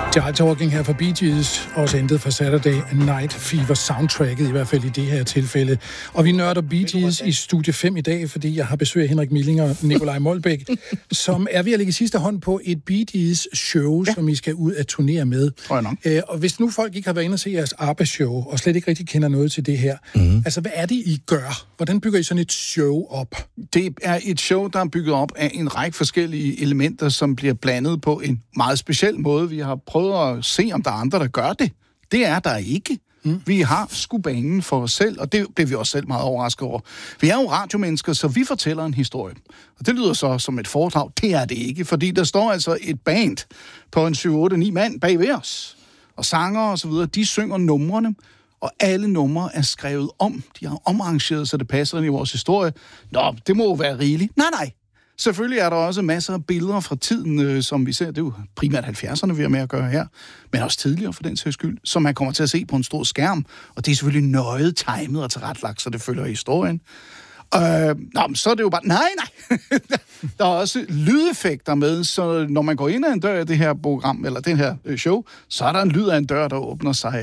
Jive Talking her fra Bee Gees, også hentet fra Saturday Night Fever soundtracket, i hvert fald i det her tilfælde. Og vi nørder Bee Gees i Studie 5 i dag, fordi jeg har besøg af Henrik Milling og Nikolaj Molbæk, som er ved at lægge sidste hånd på et Bee Gees show, som I skal ud at turnere med. Og hvis nu folk ikke har været inde og se jeres ABBA-show, og slet ikke rigtig kender noget til det her, altså hvad er det, I gør? Hvordan bygger I sådan et show op? Det er et show, der er bygget op af en række forskellige elementer, som bliver blandet på en meget speciel måde. Vi har prøvet at se, om der er andre, der gør det. Det er der ikke. Vi har sgu banen for os selv, og det blev vi også selv meget overrasket over. Vi er jo radiomennesker, så vi fortæller en historie. Og det lyder så som et foredrag. Det er det ikke, fordi der står altså et band på en 7-8-9 mand bag ved os. Og sanger og så videre, de synger numrene, og alle numre er skrevet om. De har omarrangeret, så det passer ind i vores historie. Nå, det må jo være rigeligt. Nej. Selvfølgelig er der også masser af billeder fra tiden, som vi ser. Det er jo primært 70'erne, vi er med at gøre her. Men også tidligere, for den sags skyld, som man kommer til at se på en stor skærm. Og det er selvfølgelig nøjet, timet og tilrettelagt, så det følger historien. Så er det jo bare... Nej. Der er også lydeffekter med, så når man går ind ad en dør af det her program, eller det her show, så er der en lyd af en dør, der åbner sig.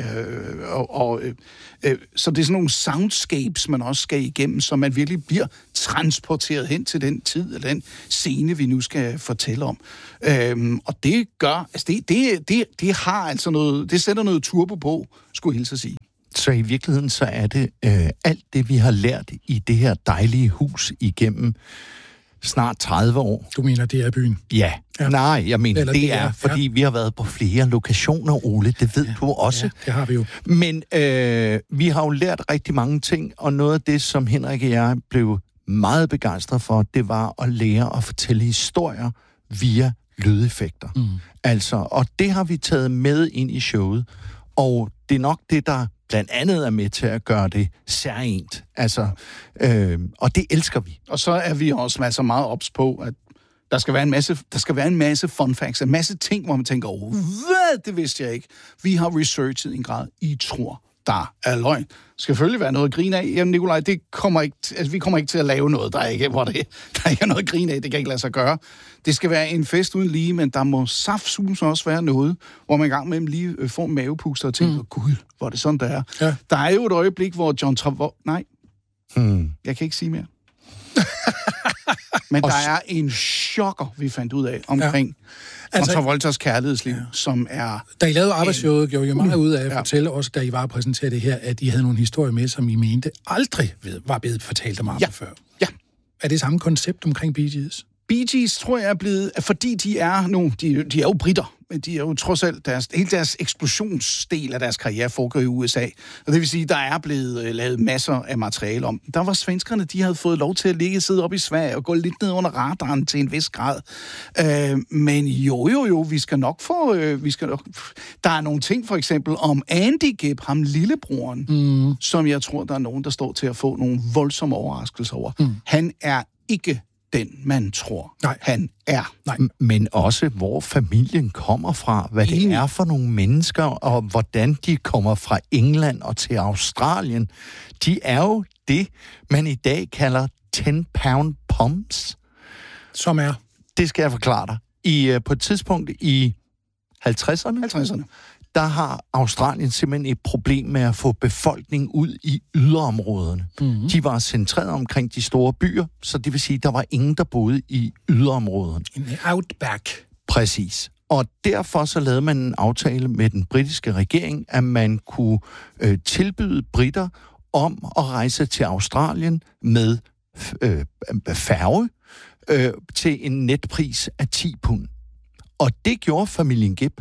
Så det er sådan nogle soundscapes, man også skal igennem, så man virkelig bliver transporteret hen til den tid, eller den scene, vi nu skal fortælle om. Og det gør... Altså det har altså noget... Det sætter noget turbo på, skulle jeg hilse at sige. Så i virkeligheden, så er det alt det, vi har lært i det her dejlige hus igennem snart 30 år. Du mener, det er byen? Ja. Nej, jeg mener, eller det er, fordi vi har været på flere lokationer, Ole. Det ved du også. Ja, det har vi jo. Men vi har jo lært rigtig mange ting, og noget af det, som Henrik og jeg blev meget begejstret for, det var at lære at fortælle historier via lydeffekter. Altså, og det har vi taget med ind i showet, og det er nok det, der blandt andet er med til at gøre det særligt. Altså, og det elsker vi. Og så er vi også meget ops på, at der skal være en masse fun facts, en masse ting, hvor man tænker, hvad? Det vidste jeg ikke. Vi har researchet i en grad, I tror, der er løgn. Det skal selvfølgelig være noget at grine af. Jamen, Nikolaj, vi kommer ikke til at lave noget, der ikke er noget at grine af. Det kan ikke lade sig gøre. Det skal være en fest uden lige, men der må saftsus også være noget, hvor man engang mellem lige får en mavepuster og tænker, gud, hvor er det sådan, der er. Ja. Der er jo et øjeblik, hvor John Travolta... Nej, jeg kan ikke sige mere. Men der er en chokker, vi fandt ud af omkring John Travoltas kærlighedsliv, som er... Da I lavede arbejdsshowet, gjorde I meget ud af at fortælle også, da I var og præsentere det her, at I havde nogle historier med, som I mente aldrig var blevet fortalt om arbejde før. Ja. Er det samme koncept omkring Bee Gees? Bee Gees, tror jeg, er blevet... Fordi de er jo britter, men de er jo trods alt... Hele deres eksplosionsdel af deres karriere foregår i USA. Og det vil sige, der er blevet lavet masser af materiale om. Der var svenskerne, de havde fået lov til at sidde op i Sverige og gå lidt ned under radaren til en vis grad. Men jo, vi skal nok få... Der er nogle ting, for eksempel, om Andy Gibb, ham lillebroren, som jeg tror, der er nogen, der står til at få nogle voldsomme overraskelser over. Han er ikke den, man tror, han er. Nej. Men også, hvor familien kommer fra, hvad det er for nogle mennesker, og hvordan de kommer fra England og til Australien. De er jo det, man i dag kalder 10-pound pumps. Som er? Det skal jeg forklare dig. På et tidspunkt i 50'erne, der har Australien simpelthen et problem med at få befolkningen ud i yderområderne. De var centreret omkring de store byer, så det vil sige, at der var ingen, der boede i yderområderne. En outback. Præcis. Og derfor så lavede man en aftale med den britiske regering, at man kunne tilbyde britter om at rejse til Australien med færge til en netpris af 10 pund. Og det gjorde familien Gibb.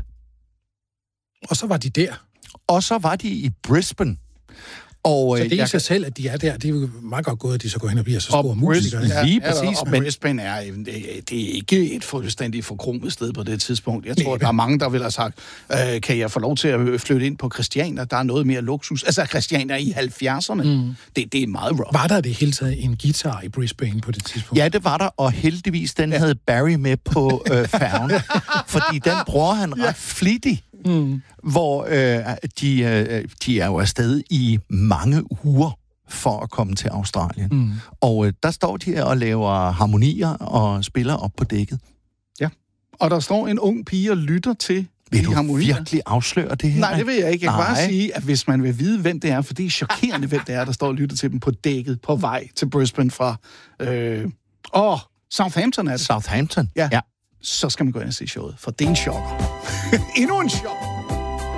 Og så var de der. Og så var de i Brisbane. Og så det er i sig selv, at de er der. Det er jo meget godt gået, at de så går hen og bliver så store musikere. Lige præcis. Og Brisbane det er ikke et fuldstændig forkromet sted på det tidspunkt. Jeg tror, der er mange, der vil have sagt, kan jeg få lov til at flytte ind på Christiania? Der er noget mere luksus. Altså Christiania i 70'erne. Det er meget rough. Var der det hele taget en guitar i Brisbane på det tidspunkt? Ja, det var der, og heldigvis den havde Barry med på færgen. Fordi den bruger han ret flittigt. Hvor de er jo afsted i mange uger for at komme til Australien. Og der står de og laver harmonier og spiller op på dækket. Ja, og der står en ung pige og lytter til Vil du virkelig afsløre det her? Nej, det vil jeg ikke. Jeg kan bare sige, at hvis man vil vide, hvem det er, for det er chokerende, hvem det er, der står og lytter til dem på dækket på vej til Brisbane fra... Southampton er det. Southampton? Ja. Så skal man gå ind og se showet, for det er en chok. Endnu en chok.